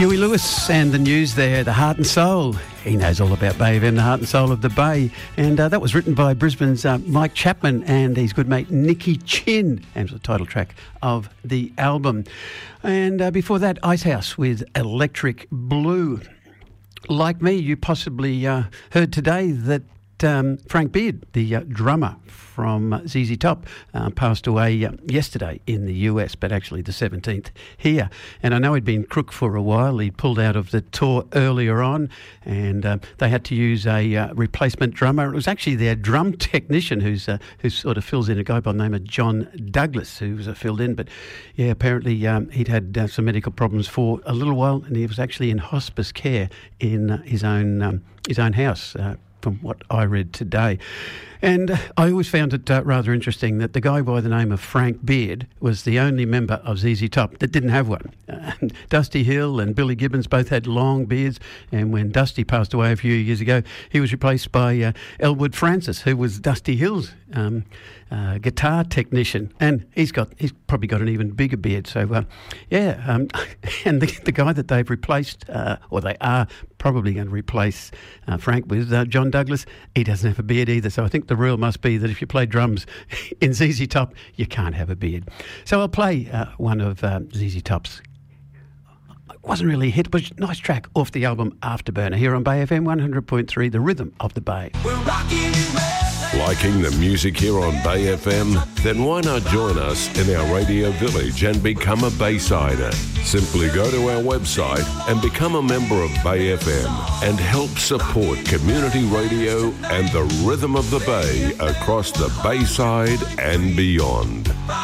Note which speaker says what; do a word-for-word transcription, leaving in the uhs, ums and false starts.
Speaker 1: Huey Lewis and the news there, the heart and soul. He knows all about Bay F M, the heart and soul of the Bay. And uh, that was written by Brisbane's uh, Mike Chapman and his good mate Nicky Chin. And it was the title track of the album. And uh, before that, Icehouse with Electric Blue. Like me, you possibly uh, heard today that Um, Frank Beard, the uh, drummer from uh, Z Z Top, uh, passed away uh, yesterday in the U S, but actually the seventeenth here. And I know he'd been crook for a while. He pulled out of the tour earlier on, and uh, they had to use a uh, replacement drummer. It was actually their drum technician who's uh, who sort of fills in, a guy by the name of John Douglas, who was uh, filled in. But yeah, apparently um, he'd had uh, some medical problems for a little while, and he was actually in hospice care in uh, his own um, his own house. Uh, from what I read today. And uh, I always found it uh, rather interesting that the guy by the name of Frank Beard was the only member of Z Z Top that didn't have one. Uh, Dusty Hill and Billy Gibbons both had long beards, and when Dusty passed away a few years ago, he was replaced by uh, Elwood Francis, who was Dusty Hill's um, uh, guitar technician, and he's got he's probably got an even bigger beard. So, uh, yeah, um, and the, the guy that they've replaced, uh, or they are probably going to replace uh, Frank with, uh, John Douglas, he doesn't have a beard either. So I think the rule must be that if you play drums in Z Z Top, you can't have a beard. So I'll play uh, one of uh, Z Z Top's. It wasn't really a hit, but a nice track off the album Afterburner here on Bay F M one hundred point three, the rhythm of the Bay.
Speaker 2: We're rocking
Speaker 3: Liking the music here on Bay F M? Then why not join us in our radio village and become a Baysider? Simply go to our website and become a member of Bay F M and help support community radio and the rhythm of the Bay across the Bayside and beyond.